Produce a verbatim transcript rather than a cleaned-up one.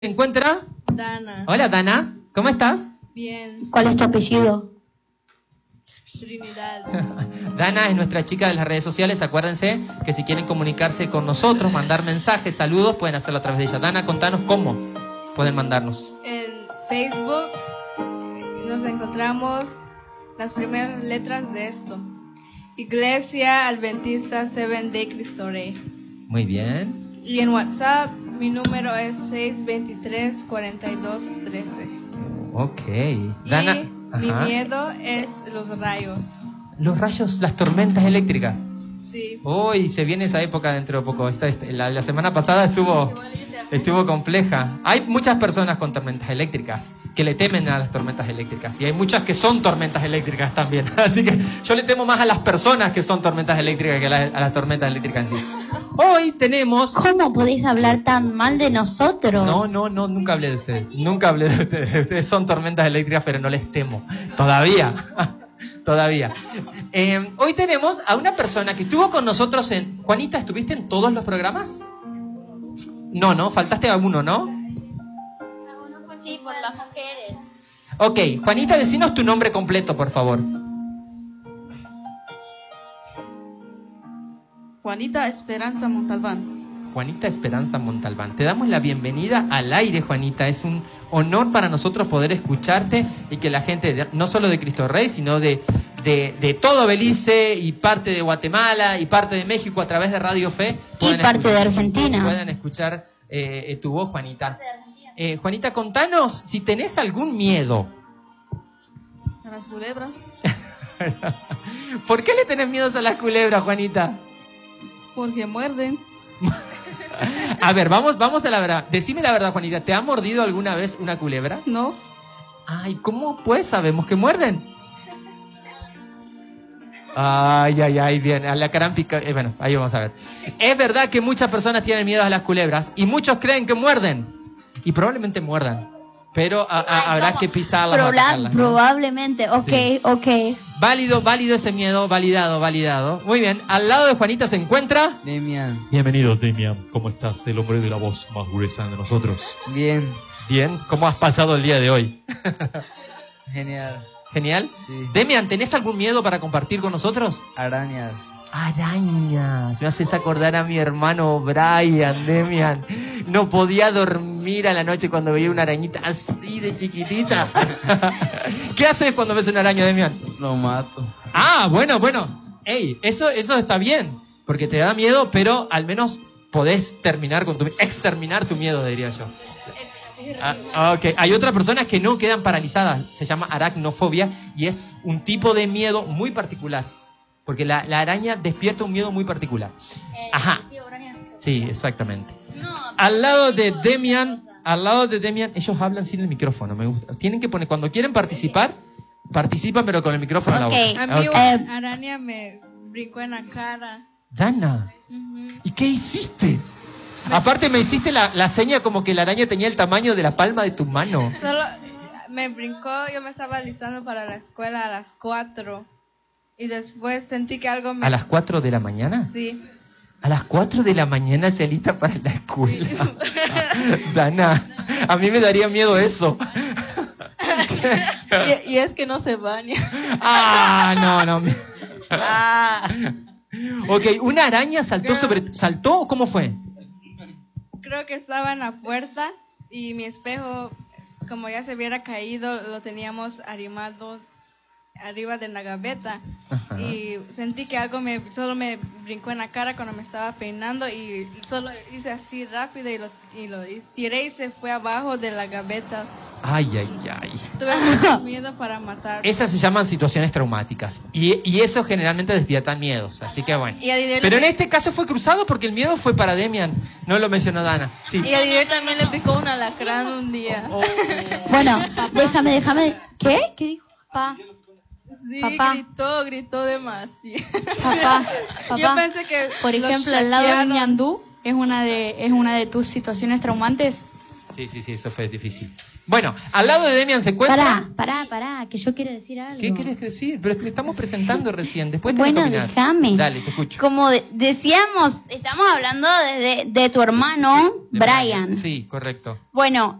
¿Se encuentra? Dana. Hola, Dana. ¿Cómo estás? Bien. ¿Cuál es tu apellido? Trinidad. Dana es nuestra chica de las redes sociales. Acuérdense que si quieren comunicarse con nosotros, mandar mensajes, saludos, pueden hacerlo a través de ella. Dana, contanos cómo pueden mandarnos. En Facebook nos encontramos las primeras letras de esto. Iglesia Adventista Seven Day Cristo Rey. Muy bien. Y en WhatsApp mi número es seis dos tres, cuatro dos uno tres. Ok. Dana. Y mi Ajá. miedo es los rayos. Los rayos, las tormentas eléctricas. Sí. Hoy se viene esa época dentro de poco. Esta, esta- la, la semana pasada estuvo, estuvo compleja. Hay muchas personas con tormentas eléctricas que le temen a las tormentas eléctricas. Y hay muchas que son tormentas eléctricas también. Así que yo le temo más a las personas que son tormentas eléctricas que a las, a las tormentas eléctricas en sí. Hoy tenemos... ¿Cómo podéis hablar tan mal de nosotros? No, no, no, nunca hablé de ustedes. Nunca hablé de ustedes. Ustedes son tormentas eléctricas, pero no les temo. Todavía. Todavía. Eh, hoy tenemos a una persona que estuvo con nosotros en... Juanita, ¿estuviste en todos los programas? No, no, faltaste a uno, ¿no? Sí, por las mujeres. Ok, Juanita, decinos tu nombre completo, por favor. Juanita Esperanza Montalbán. Juanita Esperanza Montalbán. Te damos la bienvenida al aire, Juanita. Es un honor para nosotros poder escucharte y que la gente, de- no solo de Cristo Rey, sino de, de, de todo Belice y parte de Guatemala y parte de México a través de Radio Fe. Y parte de Argentina. Puedan escuchar eh, eh, tu voz, Juanita. Eh, Juanita, contanos si tenés algún miedo. A las culebras. ¿Por qué le tenés miedo a las culebras, Juanita? Porque muerden. A ver, vamos, vamos a la verdad. Decime la verdad, Juanita. ¿Te ha mordido alguna vez una culebra? No. Ay, ¿cómo pues sabemos que muerden? Ay, ay, ay, bien. A la carampica. Eh, bueno, ahí vamos a ver. Es verdad que muchas personas tienen miedo a las culebras y muchos creen que muerden. Y probablemente muerdan. Pero a- a- Ay, habrá ¿cómo? que pisarlas. o Prola- atacarlas, ¿no? Probablemente. Ok, Sí. ok. Válido, válido ese miedo. Validado, validado. Muy bien. Al lado de Juanita se encuentra. Demian, Bienvenido, Demian. ¿Cómo estás? El hombre de la voz más gruesa de nosotros. bien, Bien. ¿Cómo has pasado el día de hoy? genial, Genial. sí, Demian, ¿tenés algún miedo para compartir con nosotros? arañas, Arañas, me haces acordar a mi hermano Brian, Demian. No podía dormir a la noche cuando veía una arañita así de chiquitita. ¿Qué haces cuando ves una araña, Demian? lo mato, Ah, bueno, bueno. Ey, eso, eso está bien, porque te da miedo, pero al menos podés terminar con tu... exterminar tu miedo, diría yo. Ah, ok, hay otras personas que no quedan paralizadas, se llama aracnofobia y es un tipo de miedo muy particular. Porque la, la araña despierta un miedo muy particular. Ajá. Sí, exactamente. Al lado de Demian, al lado de Demian, ellos hablan sin el micrófono, me gusta. Tienen que poner, cuando quieren participar, participan pero con el micrófono Ok. a la boca. A mí Ok. una Eh, araña me brincó en la cara. Dana, Ujú. ¿y qué hiciste? Aparte me hiciste la, la seña como que la araña tenía el tamaño de la palma de tu mano. Solo me brincó, yo me estaba alistando para la escuela a las cuatro. Y después sentí que algo me... ¿A las cuatro de la mañana? Sí. A las cuatro de la mañana se alista para la escuela. Dana, a mí me daría miedo eso. Y, y es que no se baña. Ah, no, no. me- Ah. Ok, ¿una araña saltó sobre... ¿Saltó o cómo fue? Creo que estaba en la puerta y mi espejo, como ya se hubiera caído, lo teníamos arrimado arriba de la gaveta. Ajá. Y sentí que algo me solo me brincó en la cara cuando me estaba peinando y solo hice así rápido y lo, y lo tiré y se fue abajo de la gaveta. Ay, ay, ay. Tuve mucho miedo para matar. Esas se llaman situaciones traumáticas. Y, y eso generalmente despierta miedos. Así que bueno. Y a Didier Pero en le- este caso fue cruzado porque el miedo fue para Demian. No lo mencionó Dana. Sí. Y a Didier también le picó un alacrán un día. Oh. Bueno, déjame, déjame. ¿Qué? ¿Qué dijo? Papá, Sí, Papá. gritó, gritó demasiado. papá, Yo papá. pensé que Por los ejemplo, al lado de saquearon. Ñandú es una de es una de tus situaciones traumantes. Sí, sí, sí, eso fue difícil. Bueno, al lado de Demian se encuentra... Pará, pará, pará, que yo quiero decir algo. ¿Qué querés decir? Pero es que le estamos presentando recién, después tenés Bueno, que opinar. déjame. Dale, te escucho. Como de- decíamos, estamos hablando de, de, de tu hermano, De Brian. Sí, correcto. Bueno,